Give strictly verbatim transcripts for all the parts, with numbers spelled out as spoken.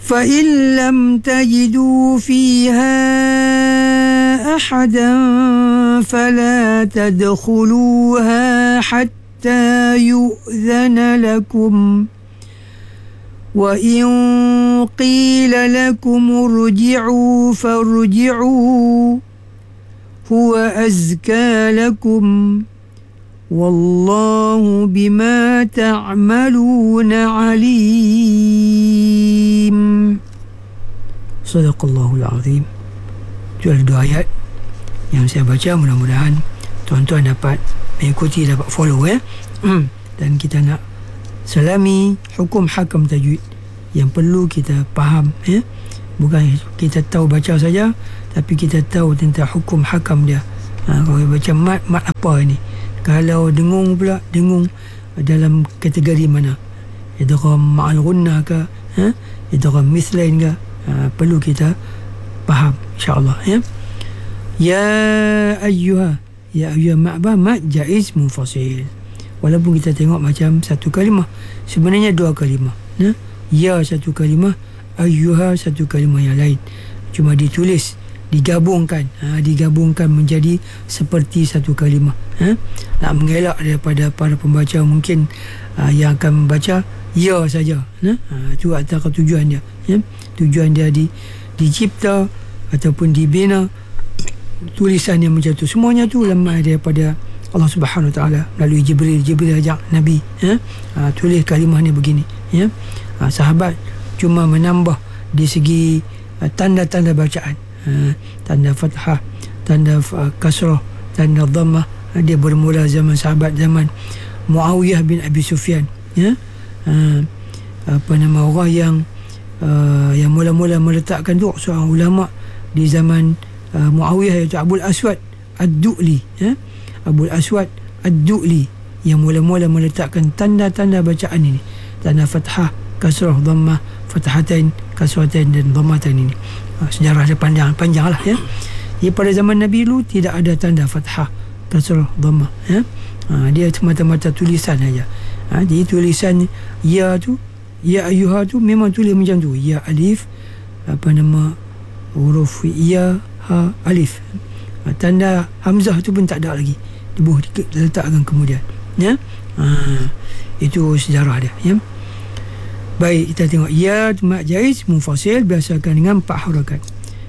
فإن لم تجدوا فيها أحدا فلا تدخلوها حتى يؤذن لكم وإن قيل لكم ارجعوا فارجعوا هو أزكى لكم والله بما تعملون عليم. Sadaqallahul Azim. Itu adalah dua ayat yang saya baca. Mudah-mudahan tuan-tuan dapat mengikuti, dapat follow ya. Dan kita nak selami hukum hakam tajwid yang perlu kita faham ya. Bukan kita tahu baca saja, tapi kita tahu tentang hukum hakam dia. Ha, kalau baca mat, mat apa ini? Kalau dengung pula, dengung dalam kategori mana? Idgham ma'al gunnah ke? Ha? Idgham mithlain ke? Ha, perlu kita faham insya-Allah ya. Ya ayyuha, ya ayyuha ma'ba mat jaiz munfasil. Walaupun kita tengok macam satu kalimah, sebenarnya dua kalimah. Ya, ya satu kalimah, ayyuha satu kalimah yang lain. Cuma ditulis, digabungkan, ha, digabungkan menjadi seperti satu kalimah. Ha? Nak mengelak daripada para pembaca mungkin ha, yang akan membaca ya saja. Ha? Ha, itu antara tujuan dia. Ya? Tujuan dia di, dicipta ataupun dibina tulisan yang macam tu. Semuanya tu lemah daripada Allah Subhanahu Wa Taala melalui Jibril. Jibril ajak Nabi, ha? Ha, tulis kalimah ni begini. Ya? Ha, sahabat cuma menambah di segi ha, tanda-tanda bacaan. Ha, tanda fathah, tanda uh, kasrah, tanda dhammah. Ha, dia bermula zaman sahabat, zaman Muawiyah bin Abi Sufyan ya. Ha, apa nama orang yang uh, yang mula-mula meletakkan tu seorang ulama di zaman uh, Muawiyah, iaitu Abul Aswad Ad-Du'li ya. Abul Aswad Ad-Du'li yang mula-mula meletakkan tanda-tanda bacaan ini, tanda fathah, kasrah, dhammah, fathatain, kasratain dan dhammatain ini. Sejarah dia panjang panjang lah ya. Jadi pada zaman Nabi dulu tidak ada tanda fathah, kasrah, dhammah ya. Ha, dia semata-mata tulisan saja. Ha, jadi tulisan ya tu, ya ayyuha tu memang tulis macam tu. Ya alif, apa nama, huruf ya, ha, alif. Ha, tanda hamzah tu pun tak ada lagi. Dibuh diletakkan kemudian ya. Ha, itu sejarah dia ya. Baik, kita tengok ya mat jaiz munfasil biasakan dengan empat harakat.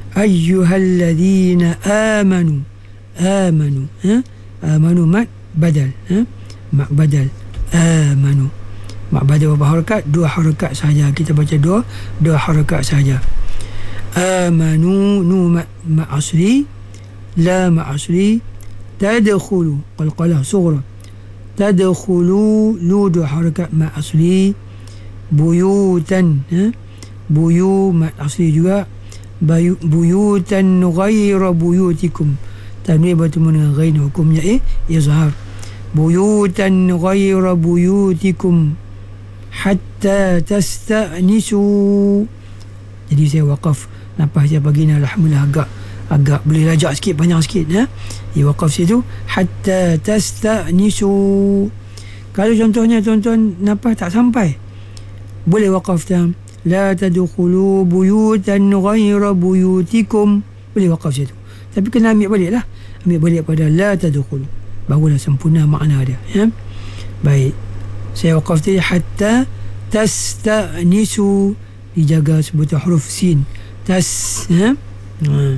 Ayyuhalladzina amanu, amanu ha? Amanu mat badal ha? Mat badal amanu. Mat badal berapa harakat? Dua harakat saja. Kita baca dua dua harakat saja. Amanu nu mat, mat asli, la mat asli, tadkhulu qalqalah sughra, tadkhulu lu dua harakat mat asli, buyutan ha? Buyu mat asli juga, Bayu, buyutan ghaira buyutikum, tanwin bertemu dengan ghain, hukumnya eh izhar. Buyutan ghaira buyutikum hatta tasta'nisu. Jadi saya wakaf, nafas saya pagi ni alhamdulillah agak agak boleh lajak sikit, panjang sikit ya. Di wakaf situ hatta tasta'nisu. Kalau contohnya tuan-tuan nafas tak sampai, boleh wakaf tam la tadkhulu buyutan ghaira buyutikum, boleh wakaf situ. Tapi kena ambil balik lah, ambil balik pada la tadkhulu, barulah sempurna makna dia ya. Baik, saya wakaf tadi hatta tasta'nisu, dijaga sebutan huruf sin tas ya. Ha.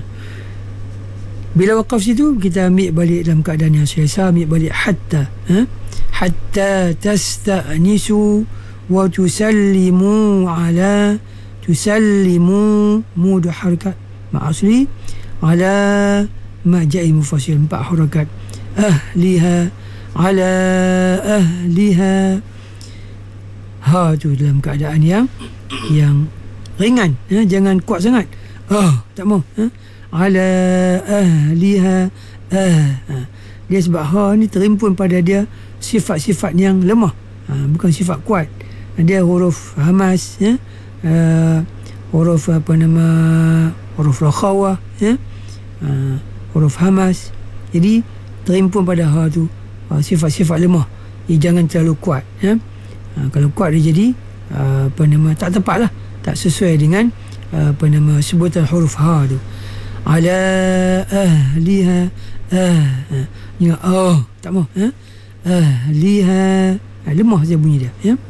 Bila wakaf situ kita ambil balik dalam keadaan yang selesa, ambil balik hatta ha? Hatta tasta'nisu wa tusallimu ala, tusallimu mudu harakat ma asli, ala ma ja'i mufasil empat harakat, ahliha, ala ahliha. Ha tu dalam keadaan yang yang ringan ya, jangan kuat sangat. Ah, tak mau ha? Ala ahliha ah. Ha. Dia sebab ha ni terimpun pada dia sifat-sifat yang lemah, ha, bukan sifat kuat. Dia huruf hamas ya, uh, huruf apa nama, huruf rakhawah ya, uh, huruf hamas. Jadi terimpun pada ha tu uh, sifat-sifat lemah. Dia jangan terlalu kuat ya. Uh, kalau kuat dia jadi uh, apa nama, tak tepat lah. tak sesuai dengan uh, apa nama sebutan huruf ha tu. Ala ahliha ah ha. Ya oh tak mau ha ahliha ha, lemah saja bunyi dia ya.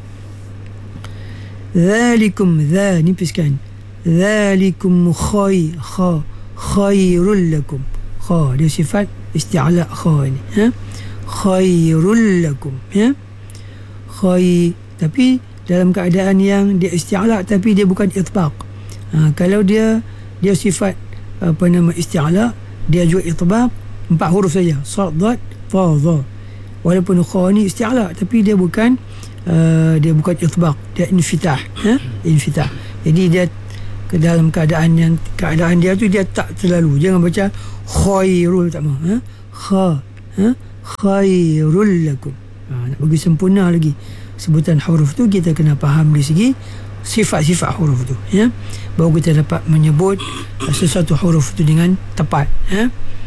Zalikum dha nipiskan zalikum khay kha khairul lakum kha dia sifat isti'ala kha ni ha khairul lakum ya khay tapi dalam keadaan yang dia isti'ala tapi dia bukan itbaq. Ha, kalau dia dia sifat apa nama isti'ala dia juga itbaq empat huruf saja sad dad ta dha walaupun kha ni isti'ala tapi dia bukan uh, dia bukan itbaq dia infitah ha infitah jadi dia ke dalam keadaan yang keadaan dia tu dia tak terlalu jangan baca khairul tak mau ha kha ha khairul lakum ha, nak bagi sempurna lagi sebutan huruf tu kita kena faham dari segi sifat-sifat huruf tu ya baru kita dapat menyebut sesuatu huruf tu dengan tepat ya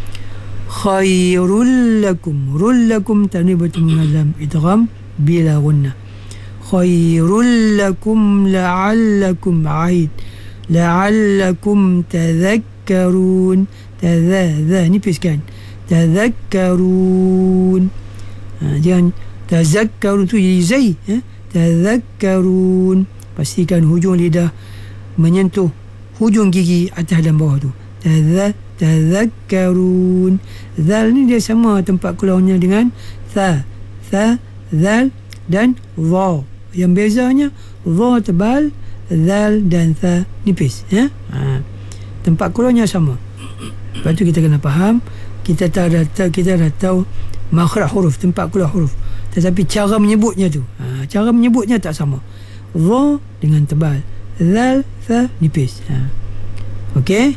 khairul lakum rul lakum tanwin bertemu dengan idgham bila gunnah khairul lakum la'allakum aid la'allakum tadhakkarun tadha ni piskan tadhakkarun ha, jangan tazakkarun tu jadi zai eh? Tazakkarun pastikan hujung lidah menyentuh hujung gigi atas dan bawah tu Tazak tazakkarun zal ni dia sama tempat keluarnya dengan tha tha zal dan dha yang bezanya dha tebal zal dan tha nipis ya? Ha. Tempat keluarnya sama. Lepas tu kita kena faham kita tak dah kita dah tahu makhraj huruf tempat keluar huruf tetapi cara menyebutnya tu ha, cara menyebutnya tak sama dha dengan tebal zal tha nipis ha. Okey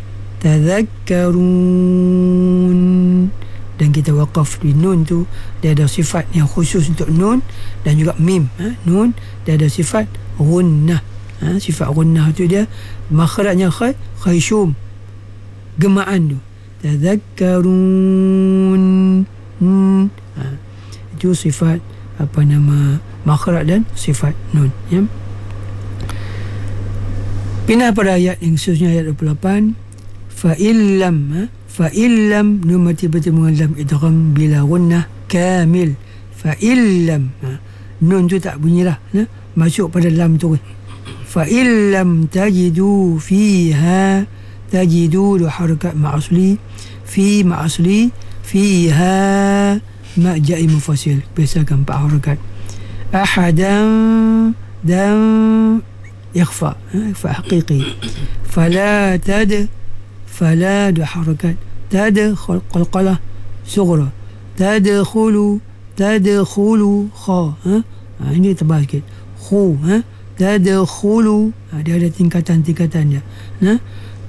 tadhakkarun dan kita waqaf di nun tu dia ada sifat yang khusus untuk nun dan juga mim ha. Nun dia ada sifat gunnah ha. Sifat gunnah tu dia makhrajnya khay khayshum gemaan tu tadhakkarun hmm. ha. Itu sifat apa nama makhraj dan sifat nun ya. Pindah pada ayat yang seterusnya ayat dua puluh lapan fa illam ha? fa illam nun mati bertemu dengan lam idgham bila gunnah kamil fa illam ha? Nun tu tak bunyilah ha? Masuk pada lam tu fa illam tajidu fiha tajidu dua harakat ma'asli fi ma'asli fiha ma ja'i mufasil biasakan empat harakat ahadan dan ikhfa ikhfa haqiqi fala tad fala dua harakat tad qalqalah sughra tadkhulu tadkhulu kha ha? Ha, ini tebal sikit khu ha tadkhulu ha, dia ada tingkatan-tingkatan dia ha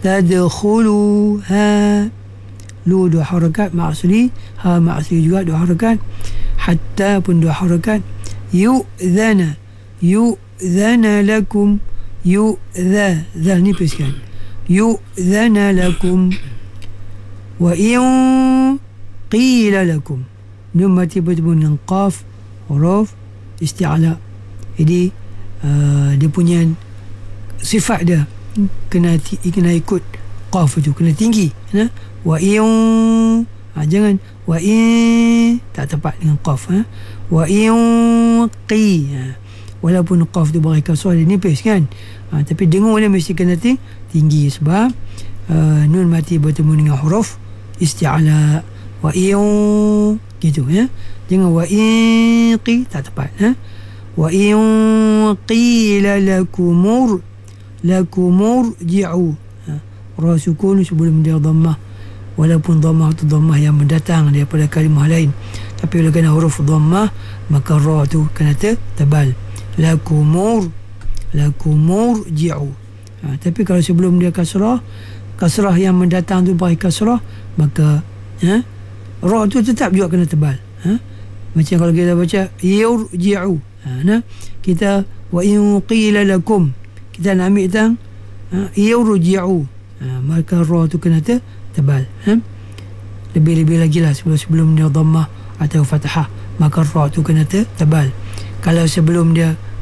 tadkhulu ha lu dua harakat ma'asli ha ma'asli juga dua harakat hatta pun dua harakat yu'dhana yu'dhana lakum yu'dha zal ni piskan yu'dhana lakum wa in qila lakum nun mati bertemu dengan qaf huruf isti'ala jadi uh, dia punya sifat dia kena kena ikut qaf tu kena tinggi ya wa in ha, jangan wa in tak tepat dengan qaf ha wa in qi ha. Walaupun qaf tu bagi kasrah dia nipis kan ha, tapi dengung dia mesti kena tinggi sebab uh, nun mati bertemu dengan huruf isti'ala wa in gitu ya jangan wa in qi tak tepat ha wa in qila lakumur lakumur ji'u ha. Ra sukun sebelum dia dhammah walaupun dhammah tu dhammah yang mendatang daripada kalimah lain tapi bila kena huruf dhammah maka ra tu kena tebal lakumur lakumur ji'u ha, tapi kalau sebelum dia kasrah kasrah yang mendatang tu bagi kasrah maka ha, ra tu tetap juga kena tebal ha? Macam kalau kita baca yurji'u ha, nah, kita wa in qila lakum kita nak ambil tang ha, yurji'u ha, maka ra tu kena tebal ha? Lebih-lebih lagi lah sebelum, sebelum dia dhammah atau fathah maka ra tu kena tebal. Kalau sebelum dia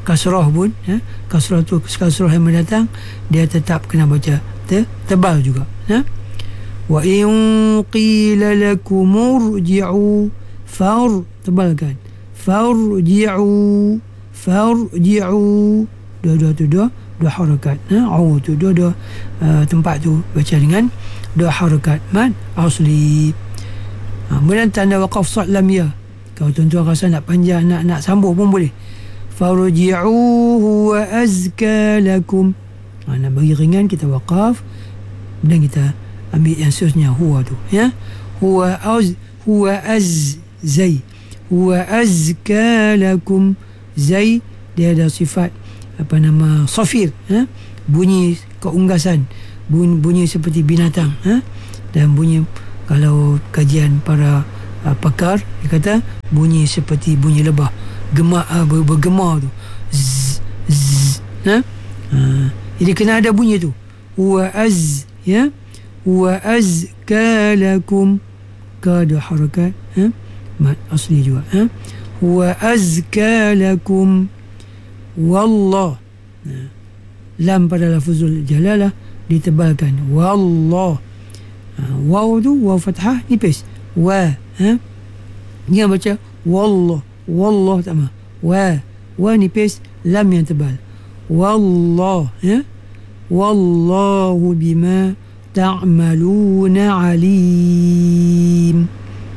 kasrah pun, ya, kasrah tu kasrah yang mendatang dia tetap kena baca te, tebal juga, ya. Wa in qila lakum urji'u far, tebalkan, farji'u farji'u, dua-dua tu dua dua harakat, ha? Au tu dua-dua uh, tempat tu baca dengan dua harakat mad asli. Ha, kemudian tanda waqaf sad lam ya, kalau tuan-tuan rasa nak panjang, nak nak sambung pun boleh. Farji'u huwa azka lakum. Ha, nak bagi ringan kita waqaf dan kita ambil yang seterusnya huwa tu, ya. Huwa az huwa az zai, huwa azka lakum. Zai dia ada sifat apa nama safir, ha? Bunyi keunggasan, bunyi, bunyi seperti binatang, ha? Dan bunyi kalau kajian para uh, pakar dia kata bunyi seperti bunyi lebah, gemak uh, bergema tu, zzz, zzz, ha? Uh, jadi kena ada bunyi tu, huwa az, ya, huwa azka lakum, ka ada harakat, ha? Mat asli juga, ha? Huwa azka lakum. Wallah, nah, lam pada lafzul jalalah ditebalkan, wallah. Ha, waw tu waw fathah nipis, wa, ha, dia baca wallah, wallah tak mah, wa, wa nipis, lam yang tebal, wallah, ya. Wallahu bima ta'maluna alim,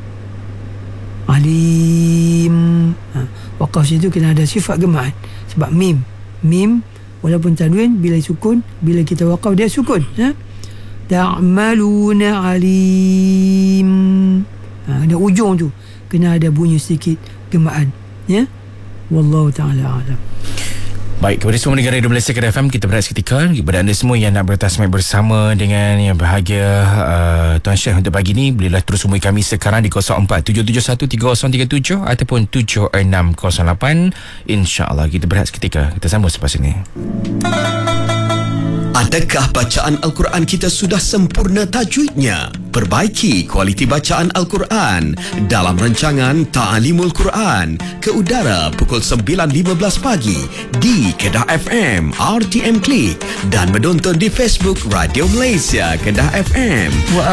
alim. Ha, waqaf situ kena ada sifat gemaan. Sebab mim, mim walaupun tanwin bila sukun, bila kita waqaf dia sukun, ha? Ta'maluna alim. Ha, ada ujung tu kena ada bunyi sedikit gemaan, ya. Wallahu ta'ala a'lam. Baik, kepada semua negara di Malaysia Kedah F M, kita berehat seketika. Kepada anda semua yang nak bertasmik bersama dengan yang bahagia uh, Tuan Syekh untuk pagi ni, bolehlah terus hubungi kami sekarang di kosong empat tujuh tujuh satu tiga kosong tiga tujuh ataupun tujuh enam kosong lapan. InsyaAllah kita berehat seketika. Kita sambung selepas ini. Adakah bacaan Al-Quran kita sudah sempurna tajwidnya? Perbaiki kualiti bacaan Al-Quran dalam rancangan Ta'alimul Quran ke udara pukul sembilan lima belas pagi di Kedah F M, R T M Klik dan menonton di Facebook Radio Malaysia Kedah F M.